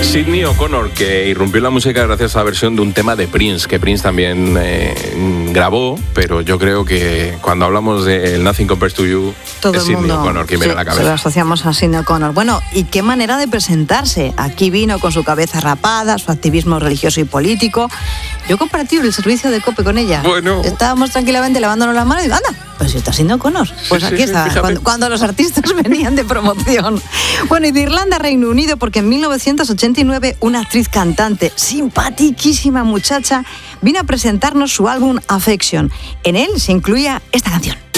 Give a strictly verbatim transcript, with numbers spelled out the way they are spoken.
Sidney O'Connor, que irrumpió la música gracias a la versión de un tema de Prince, que Prince también eh, grabó, pero yo creo que cuando hablamos de Nothing Compares to You, todo es el Sidney mundo, O'Connor quien viene sí, a la cabeza. se lo asociamos a Sidney O'Connor. Bueno, ¿y qué manera de presentarse? Aquí vino con su cabeza rapada, su activismo religioso y político. Yo compartí el servicio de COPE con ella. Bueno. Estábamos tranquilamente lavándonos las manos y digo, anda, pues si está Sidney O'Connor. Pues Sí, aquí sí, está, fíjate. cuando, cuando los artistas venían de promoción. Bueno, y de Irlanda a Reino Unido, porque en mil novecientos ochenta y nueve una actriz cantante, simpatiquísima muchacha, vino a presentarnos su álbum Affection. En él se incluía esta canción.